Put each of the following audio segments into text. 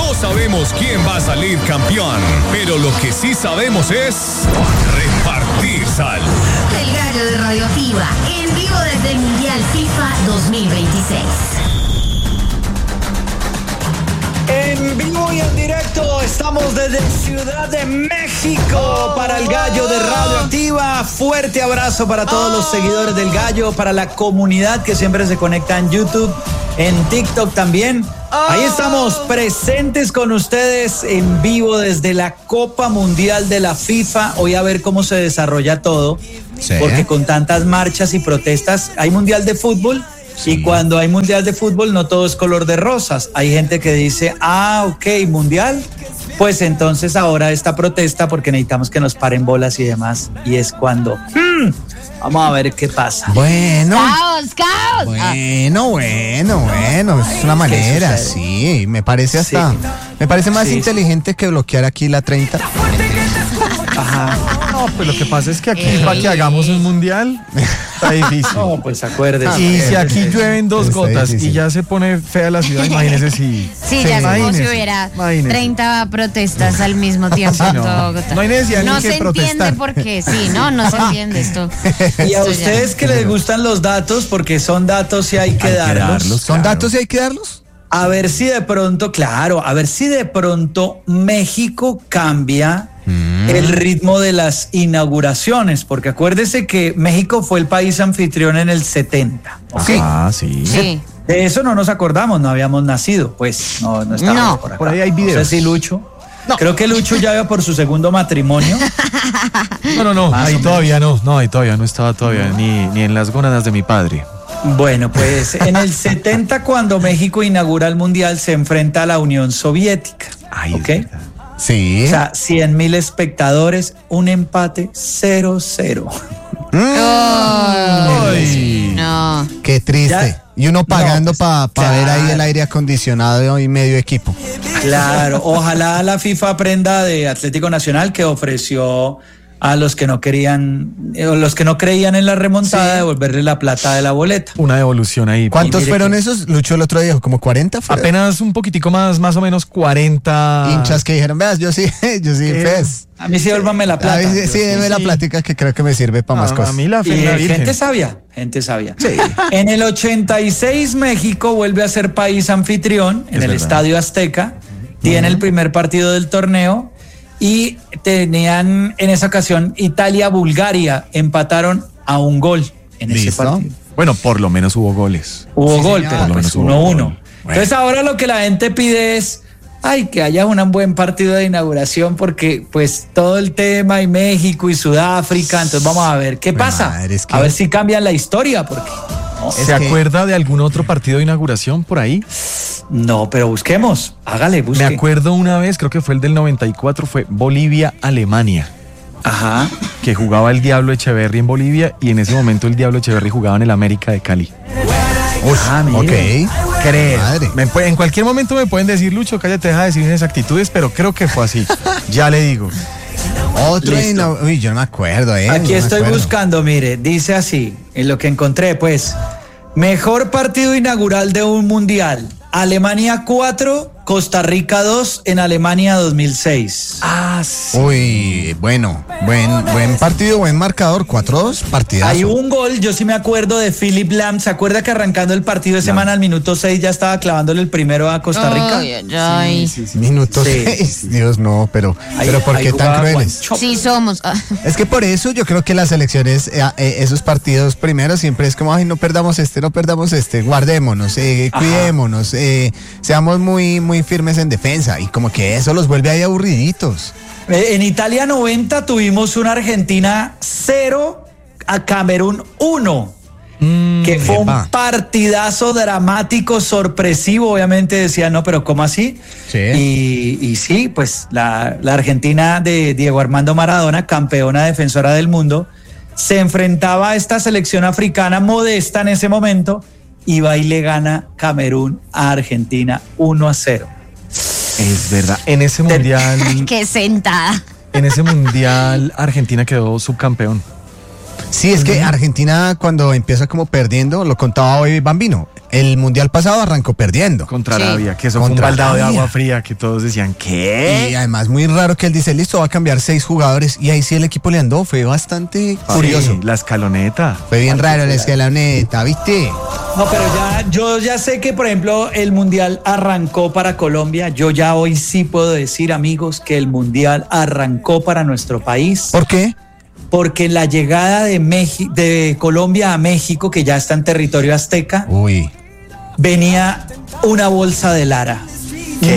No sabemos quién va a salir campeón, pero lo que sí sabemos es repartir sal. El Gallo de Radioactiva, en vivo desde el Mundial FIFA 2026. En vivo y en directo estamos desde Ciudad de México para el Gallo de Radioactiva. Fuerte abrazo para todos los seguidores del Gallo, para la comunidad que siempre se conecta en YouTube, en TikTok también. Ahí estamos presentes con ustedes en vivo desde la Copa Mundial de la FIFA. Hoy a ver cómo se desarrolla todo, porque con tantas marchas y protestas hay Mundial de Fútbol. Sí. Y cuando hay Mundial de Fútbol no todo es color de rosas. Hay gente que dice, ok, Mundial, pues entonces ahora esta protesta porque necesitamos que nos paren bolas y demás. Y es cuando, vamos a ver qué pasa. Bueno. ¡Caos! Bueno, es una manera, sí, me parece hasta, me parece más inteligente que bloquear aquí la 30. Ajá. No, pues lo que pasa es que aquí para que hagamos un mundial está difícil. No, pues acuérdese. Y si aquí llueven dos gotas y ya se pone fea la ciudad, imagínese si... Sí, ya como si hubiera 30 protestas al mismo tiempo en toda Bogotá. No hay necesidad ni que protestar. No se entiende por qué, no se entiende esto. Y a ustedes que les gustan los datos, porque son datos y hay que darlos. ¿Son datos y hay que darlos? A ver si de pronto, México cambia el ritmo de las inauguraciones, porque acuérdese que México fue el país anfitrión en el 70. ¿Okay? Sí. De eso no nos acordamos, no habíamos nacido, pues no estábamos por acá. Por ahí hay videos. No sé si Lucho. No. Creo que Lucho ya iba por su segundo matrimonio. No, ahí todavía no. No, ahí todavía no estaba ni en las gónadas de mi padre. Bueno, pues en el 70, cuando México inaugura el Mundial, se enfrenta a la Unión Soviética. ¿Ok? Sí. O sea, 100,000 espectadores, un empate 0-0. No. Qué triste. Y uno pagando para ver ahí el aire acondicionado y medio equipo. Claro, ojalá la FIFA aprenda de Atlético Nacional, que ofreció a los que no querían, los que no creían en la remontada, devolverle la plata de la boleta. Una devolución ahí. ¿Cuántos fueron esos? Lucho el otro día dijo, ¿como 40? Apenas un poquitico más o menos 40. Hinchas que dijeron, veas, yo sí, pues. A mí sí, vuélvame la plata. Sí, deme la plática que creo que me sirve para más cosas. A mí la gente sabia. Sí. En el 86 México vuelve a ser país anfitrión en el Estadio Azteca. Tiene el primer partido del torneo. Y tenían en esa ocasión Italia-Bulgaria, empataron a un gol en ese partido. Bueno, por lo menos hubo goles. Hubo gol, pero pues 1-1. Entonces ahora lo que la gente pide es, que haya un buen partido de inauguración, porque pues todo el tema y México y Sudáfrica, entonces vamos a ver qué pasa. A ver si cambian la historia, porque... ¿Se acuerda de algún otro partido de inauguración por ahí? No, pero busquemos, busque. Me acuerdo una vez, creo que fue el del 94, fue Bolivia-Alemania. Ajá. Que jugaba el Diablo Echeverri en Bolivia y en ese momento el Diablo Echeverri jugaba en el América de Cali. En cualquier momento me pueden decir, Lucho, cállate, deja de decir inexactitudes, pero creo que fue así. Ya le digo. Yo no me acuerdo. Aquí estoy buscando, mire, dice así, en lo que encontré, pues, mejor partido inaugural de un mundial. Alemania 4, Costa Rica 2 en Alemania 2006. Sí. Uy, bueno, buen partido, buen marcador, 4-2, partidazo. Hay un gol, yo sí me acuerdo de Philip Lahm. ¿Se acuerda que arrancando el partido de semana al minuto 6 ya estaba clavándole el primero a Costa Rica? Sí. Minuto 6, Dios no, pero ¿por qué tan crueles? Sí somos. Es que por eso yo creo que las selecciones, esos partidos primeros siempre es como, no perdamos guardémonos, cuidémonos, seamos muy firmes en defensa, y como que eso los vuelve ahí aburriditos. En Italia 90 tuvimos una Argentina 0 a Camerún 1, que fue un partidazo dramático, sorpresivo. Obviamente decían, no, pero ¿cómo así? Sí. Y sí, pues la Argentina de Diego Armando Maradona, campeona defensora del mundo, se enfrentaba a esta selección africana modesta en ese momento, y va y le gana Camerún a Argentina 1-0. Es verdad, en ese mundial... ¡Qué sentada! En ese mundial Argentina quedó subcampeón. Sí, es que Argentina cuando empieza como perdiendo, lo contaba hoy Bambino, el mundial pasado arrancó perdiendo. Contra Sí. Arabia, que eso fue un Contra baldado de Arabia. agua fría que todos decían, ¿qué? Y además muy raro que él dice, listo, va a cambiar 6 jugadores y ahí sí el equipo le andó, fue bastante curioso. Sí, la escaloneta. Fue bien raro la escaloneta, ¿viste? No, pero yo ya sé que, por ejemplo, el Mundial arrancó para Colombia. Yo ya hoy sí puedo decir, amigos, que el Mundial arrancó para nuestro país. ¿Por qué? Porque la llegada de Colombia a México, que ya está en territorio azteca, Uy. venía una bolsa de Lara. ¿Qué?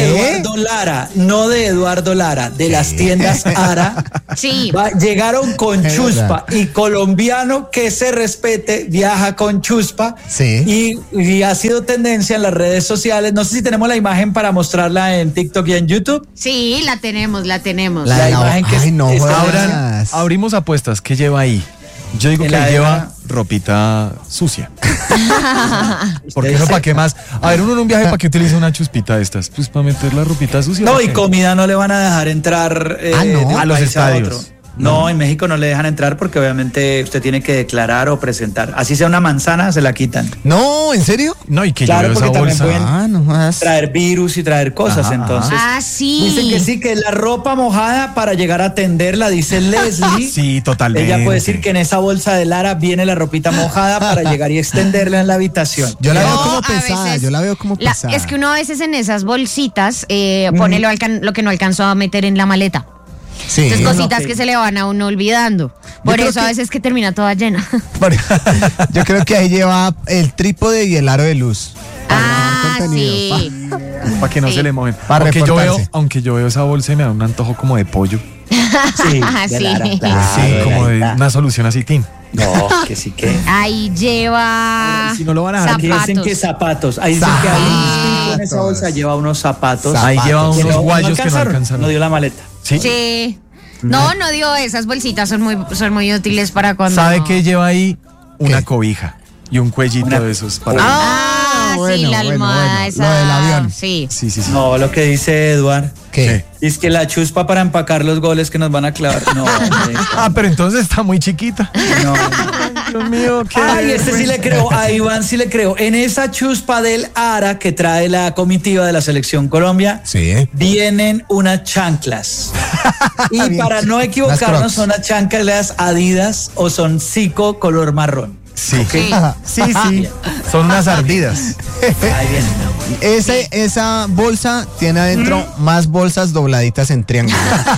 No de Eduardo Lara, de las tiendas Ara. Sí. Llegaron con Es chuspa verdad. y colombiano que se respete viaja con chuspa. Sí. Y ha sido tendencia en las redes sociales. No sé si tenemos la imagen para mostrarla en TikTok y en YouTube. Sí, la tenemos. La La imagen que ay, no está- jodas. Abrimos apuestas, ¿qué lleva ahí? Yo digo En que la lleva era- ropita sucia. Porque no, ¿para qué más? A ver, uno en un viaje, ¿para qué utiliza una chuspita de estas? Pues para meter la ropita sucia. No, ¿o y qué? comida no le van a dejar entrar Ah, ¿no? de un A los país estadios. otro. No, en México no le dejan entrar porque obviamente usted tiene que declarar o presentar. Así sea una manzana, se la quitan. No, ¿en serio? No, y que Claro, yo veo esa porque también bolsa. pueden- No jodas. Traer virus y traer cosas, Ajá, entonces. Ah, sí. Dicen que sí, que la ropa mojada para llegar a atenderla, dice Leslie. Sí, totalmente. Ella puede decir que en esa bolsa de Lara viene la ropita mojada para llegar y extenderla en la habitación. Yo la veo No, como a pesada, veces yo la veo como pesada. Es que uno a veces en esas bolsitas pone lo que no alcanzó a meter en la maleta. Sí. Entonces cositas ok. que se le van a uno olvidando. Por creo eso a que- veces que termina toda llena. Yo creo que ahí lleva el trípode y el aro de luz. Ah, contenido, sí. Para que no Sí. se le mojen. Para reportarse. Aunque yo veo esa bolsa y me da un antojo como de pollo. Sí, Ah, de sí. Lara, Sí, claro, como de Lara. una solución así, tin. No, que sí que. Ahí lleva Si no lo van a dejar, Aquí dicen que zapatos. Ahí dicen que hay un distinto en esa bolsa, lleva unos zapatos. Ahí lleva Que unos guayos que no alcanzaron. No dio la maleta. ¿Sí? Sí. No, no dio esas bolsitas, son muy útiles para cuando. ¿Sabe qué lleva ahí? Una ¿Qué? cobija y un cuellito Una- de esos para. Ah, sí, bueno, la bueno, almohada bueno. esa. Lo del avión. Sí. Sí, sí, sí. No, lo que dice Eduard. ¿Qué? Es que la chuspa para empacar los goles que nos van a clavar. No, hombre, Ah, pero entonces está muy chiquita. no. Dios mío, qué. Ay, este sí le creo, a Iván sí le creo. En esa chuspa del Ara que trae la comitiva de la Selección Colombia, Sí. vienen unas chanclas. Y Bien. para no Unas equivocarnos, Crocs. son unas chanclas Adidas o son Zico color marrón. Sí. Sí. Sí, sí. Son unas ardidas. Ahí viene. Esa bolsa tiene adentro más bolsas dobladitas en triángulo.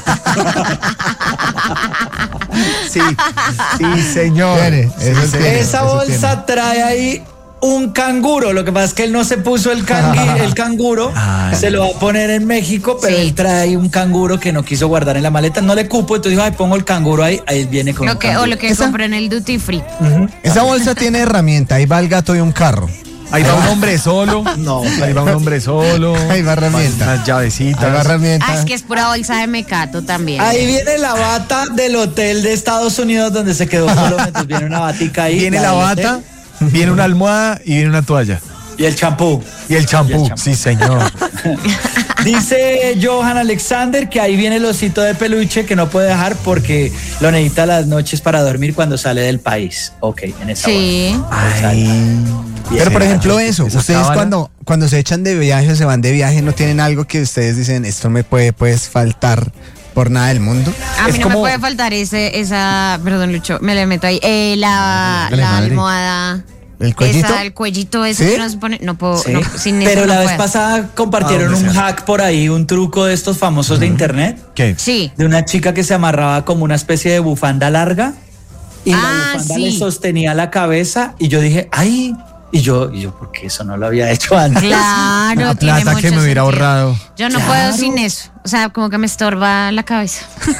Sí, sí, señor. Tiene, eso tiene, Esa eso bolsa trae ahí un canguro. Lo que pasa es que él no se puso el canguro. Ay. Se lo va a poner en México, pero Sí. él trae ahí un canguro que no quiso guardar en la maleta. No le cupo, entonces dijo, ay, pongo el canguro ahí. Ahí viene con un O canguro. lo que ¿Esa? compré en el duty free. Esa bolsa tiene herramienta, ahí va el gato y un carro. Ahí va un hombre solo. No. Ahí va un hombre solo. Ahí va herramienta. Unas llavecitas. Ahí va herramienta. Ah, es que es pura bolsa de mecato también. Ahí viene la bata del hotel de Estados Unidos donde se quedó solo. Entonces viene una batica ahí. Viene la del bata, hotel, viene una almohada y viene una toalla. y el champú. Y el champú. champú. Sí, señor. Dice Johan Alexander que ahí viene el osito de peluche que no puede dejar porque lo necesita las noches para dormir cuando sale del país. Ok, en esa Sí. bolsa. Pero por ejemplo eso, esa ustedes cábala. cuando se echan de viaje o se van de viaje, ¿no tienen algo que ustedes dicen, esto me puede pues faltar por nada del mundo? A mí Es no me como- puede faltar perdón, Lucho, me le meto ahí. La Dale, madre. almohada. ¿El cuellito? El cuellito ese ¿Sí? que uno se pone. No puedo, Sí. no, sin eso Pero no la vez puedo. pasada compartieron ¿A dónde un sea? hack por ahí, un truco de estos famosos de internet, ¿Qué? Sí. de una chica que se amarraba como una especie de bufanda larga y la Ah, bufanda sí. le sostenía la cabeza y yo dije, ay, y yo, porque eso no lo había hecho antes. Claro, La tiene plata que mucho me hubiera sentido. ahorrado. Yo no puedo sin eso. O sea, como que me estorba la cabeza.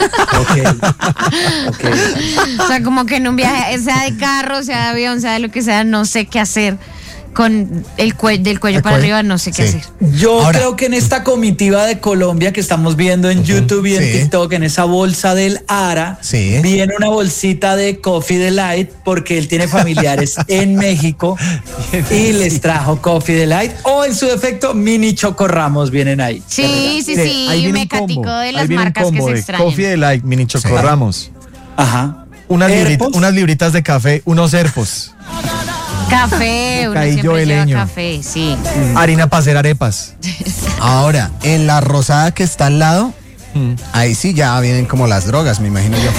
Ok. O sea, como que en un viaje, sea de carro, sea de avión, sea de lo que sea, no sé qué hacer. Con el del cuello El para cuello. arriba, no sé qué Sí. hacer. Yo Ahora- creo que en esta comitiva de Colombia que estamos viendo en YouTube y en Sí. TikTok, en esa bolsa del Ara, Sí. viene una bolsita de Coffee Delight porque él tiene familiares en México y les trajo Coffee Delight o en su defecto mini Choco Ramos vienen ahí. Sí, sí, Mire, sí, ahí viene un mecatico combo. de Ahí las viene un marcas que combo se de extrañan. Coffee Delight, mini chocorramos. Ajá. unas libritas de café, unos herpos. Café, uno Bocadillo siempre de lleva leño. café, sí. Harina para hacer arepas. Ahora, en la rosada que está al lado, ahí sí ya vienen como las drogas, me imagino yo.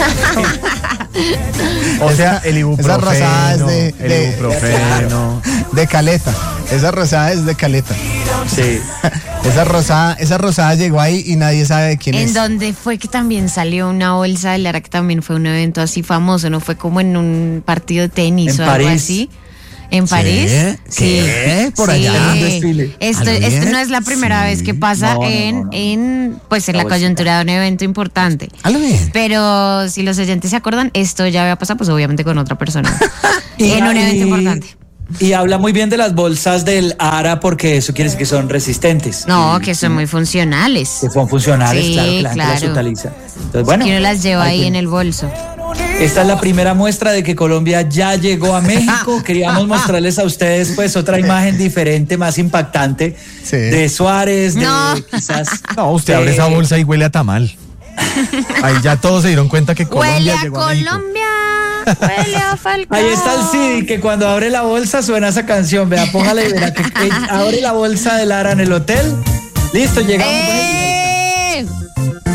O sea, el ibuprofeno. Esa rosada es el ibuprofeno. de Caleta. Esa rosada es de Caleta. Sí. Esa rosada llegó ahí y nadie sabe de quién En es. donde fue que también salió una bolsa de Lara, que también fue un evento así famoso, ¿no? Fue como en un partido de tenis En o algo París. así. ¿En París? ¿Qué? ¿Por allá? En un desfile. Esto no es la primera vez que pasa No. en La la bolsita. coyuntura de un evento importante. Hazlo bien. Pero si los oyentes se acuerdan, esto ya había pasado, pues obviamente con otra persona. Y- en un evento importante. Y habla muy bien de las bolsas del ARA porque eso quiere decir que son resistentes. No, que son muy funcionales. Que son funcionales, Sí, claro, que la gente las claro. utiliza. Entonces, bueno. Que uno las lleva hay ahí que- en el bolso. Esta es la primera muestra de que Colombia ya llegó a México. Queríamos mostrarles a ustedes pues otra imagen diferente, más impactante Sí. de Suárez, de No. quizás. No, usted de- abre esa bolsa y huele a tamal. Ahí ya todos se dieron cuenta que Huele Colombia a llegó a México. Colombia, huele a Falcao. Ahí está el CD que cuando abre la bolsa suena esa canción. Vea, póngale y verá que abre la bolsa de Lara en el hotel. Listo, llegamos.